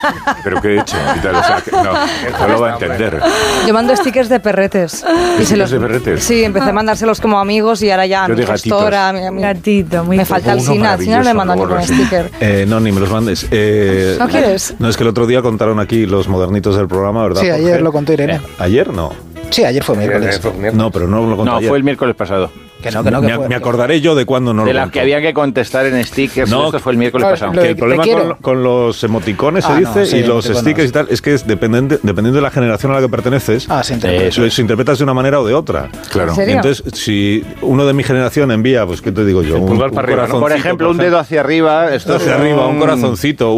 ¿Pero qué he hecho? Y tal, o sea, no lo va a entender. Yo mando stickers de perretes. ¿De perretes? Sí, empecé a mandárselos como amigos y ahora ya a mi gestora, a mi gatito, muy me falta el Sina. Al Sina no le mando ningún sticker. No, ni me los mandes. ¿No quieres? No, es que el otro día contaron aquí los modernitos del programa, ¿verdad? Sí, ayer lo contó Irene. ¿Ayer? No. Sí, ayer fue miércoles. No, pero no lo conté ayer. No, fue el miércoles pasado. Que me acordaré yo de cuándo no de lo las contó. que había que contestar en stickers. No, esto fue el miércoles pasado. Que el problema con los emoticones se dice, sí, y los stickers y tal, es que dependiendo de la generación a la que perteneces, se interpretas de una manera o de otra. Claro. ¿En serio? Entonces, si uno de mi generación envía, pues ¿qué te digo yo? Un arriba, ¿no? Por ejemplo, un dedo hacia arriba. Esto hacia arriba, un corazoncito,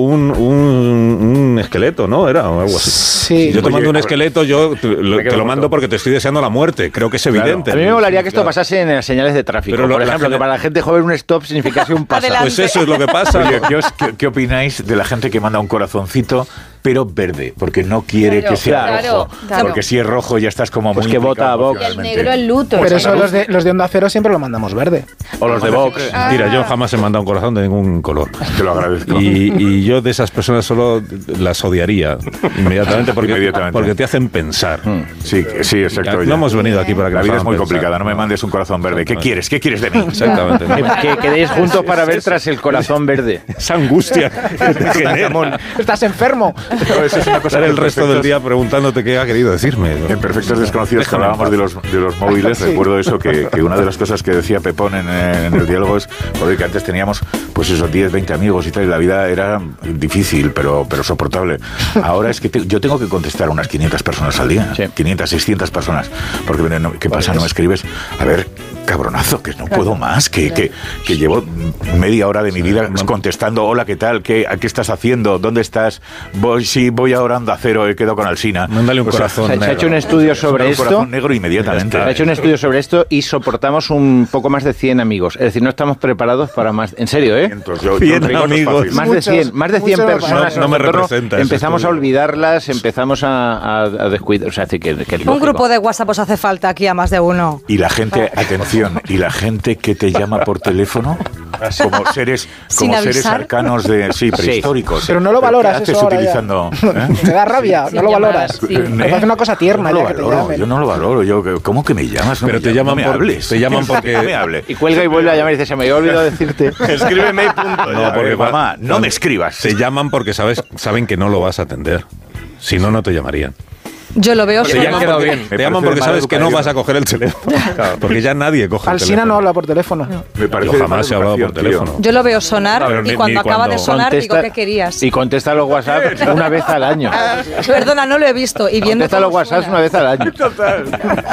un esqueleto, ¿no? Era algo así. Sí. Si yo te mando un esqueleto, yo te lo mando porque te estoy deseando la muerte. Creo que es evidente. A mí me molaría que esto pasase en las señales de tráfico. Pero por ejemplo, que para la gente joven un stop significase un paso. Pues eso es lo que pasa. Oye, ¿qué opináis de la gente que manda un corazoncito pero verde? Porque no quiere que sea rojo. Porque si es rojo ya estás como muy... que vota a Vox. Y el negro el luto. Pero eso los de Onda Cero siempre lo mandamos verde. O los de Vox. Mira, yo jamás he mandado un corazón de ningún color. Te lo agradezco. Y yo de esas personas solo las odiaría inmediatamente porque te hacen pensar. Sí, exacto. No hemos venido aquí para que la vida nos es muy hagan pensar. complicada. No me mandes un corazón verde. ¿Qué quieres? ¿Qué quieres de mí? Exactamente. Que quedéis juntos para ver tras el corazón verde. Esa angustia que genera. Estás enfermo. Eso es una cosa Estar el resto del día preguntándote qué ha querido decirme. En Perfectos Desconocidos, que hablábamos de los móviles, recuerdo eso, que una de las cosas que decía Pepón en el diálogo es, joder, que antes teníamos pues esos 10, 20 amigos y tal, y la vida era difícil, pero soportable. Ahora es que yo tengo que contestar a unas 500 personas al día, 500, 600 personas, porque ¿qué pasa? No me escribes, a ver, cabronazo, que no puedo más, que llevo media hora de mi vida contestando, hola, ¿qué tal? ¿Qué estás haciendo? ¿Dónde estás? Voy ahora a Cero, he quedado con Alsina. Mándale un corazón negro. Se ha hecho un estudio sobre esto. Un corazón negro inmediatamente. Se ha hecho un estudio sobre esto y soportamos un poco más de 100 amigos. Es decir, no estamos preparados para más. En serio, ¿eh? 100 amigos. Más de 100 personas. No me representa. Empezamos a olvidarlas, empezamos a descuidar. O sea, que un grupo de WhatsApp os hace falta aquí a más de uno. Y la gente, atención, y la gente que te llama por teléfono como seres arcanos prehistóricos. Pero no lo valoras. ¿Qué haces eso utilizando? Te da rabia, no lo valoras. Sí. Me parece una cosa tierna. Yo no lo valoro. ¿Cómo que me llamas? Pero te llaman te llaman porque me hables. Y cuelga y vuelve a llamar y dice, se me había olvidado decirte. Escríbeme y punto. No, porque mamá, no me escribas. Te llaman porque saben que no lo vas a atender. Si no, no te llamarían. Yo lo veo. Te llaman porque sabes que no vas a coger el teléfono. Claro, porque ya nadie coge el teléfono. Alsina no habla por teléfono. Yo jamás he hablado por teléfono. Yo lo veo sonar y cuando acaba de sonar digo, ¿qué querías? Y contesta los WhatsApp una vez al año. Perdona, no lo he visto. Y viendo contesta los WhatsApp una vez al año. Total.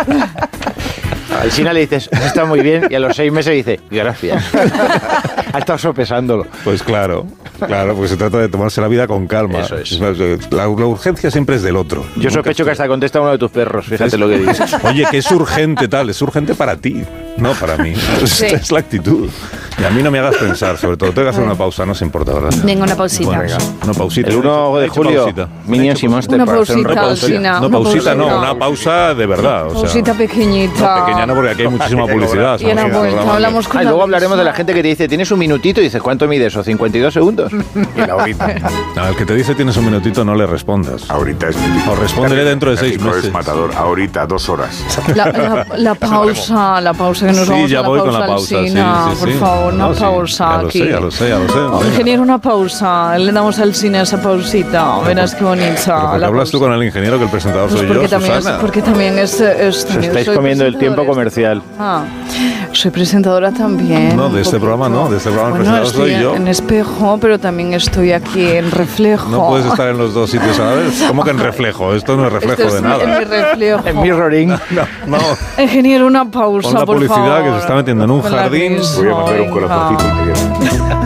A Alsina le dices, está muy bien, y a los 6 meses dice, gracias. Ha estado sopesándolo. Pues claro, porque se trata de tomarse la vida con calma. Eso es. La urgencia siempre es del otro. Yo sospecho que hasta contesta uno de tus perros, fíjate lo que dices. Oye, que es urgente es urgente para ti, no para mí. Sí. Es la actitud. Y a mí no me hagas pensar, sobre todo. Tengo que hacer una pausa, no se importa, ¿verdad? Venga, una pausita. Bueno, una pausita. El 1 de julio, Minions y Monster. Una pausita, Alsina. No, pausita no, una pausa de verdad. O sea, pausita pequeñita. No, pequeña no, porque aquí hay muchísima publicidad. Y una vuelta, hablamos con luego hablaremos de la gente que te dice, tienes un minutito, y dices, ¿cuánto mides? ¿O 52 segundos? Y la horita. No, el que te dice tienes un minutito no le respondas. Ahorita es o respóndele dentro de 6 meses. Es matador. Ahorita, 2 horas. La pausa que nos vamos ya a la voy pausa, con la pausa. Alsina, por favor, una pausa aquí. Ya lo sé. Ingeniero, una pausa. Le damos al cine esa pausita. Verás qué bonita. ¿Por qué hablas tú con el ingeniero que el presentador soy yo, Susana? Porque también es estáis comiendo el tiempo comercial. Soy presentadora también. No, de este programa no. De este programa el presentador soy yo. En Espejo, pero también estoy aquí en Reflejo. No puedes estar en los dos sitios a la vez. ¿Cómo que en Reflejo? Esto no es reflejo de nada. En mi reflejo. En mirroring. No. Ingeniero, una pausa, por favor. Con la publicidad que se está metiendo en un jardín. Voy a mandar un corazoncito.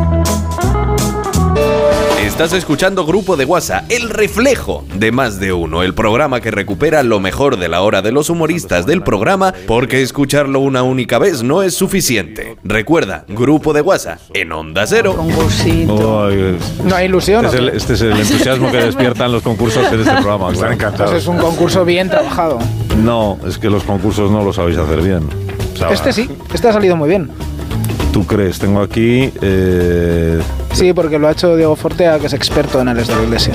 Estás escuchando Grupo de WhatsApp, el reflejo de Más de Uno, el programa que recupera lo mejor de la hora de los humoristas del programa, porque escucharlo una única vez no es suficiente. Recuerda, Grupo de WhatsApp en Onda Cero. No hay ilusión. Este es el entusiasmo que despiertan los concursos en este programa. Están encantados. Es un concurso bien trabajado. No, es que los concursos no lo sabéis hacer bien. O sea, este ha salido muy bien. ¿Tú crees? Tengo aquí... Sí, porque lo ha hecho Diego Fortea, que es experto en Alex de la Iglesia.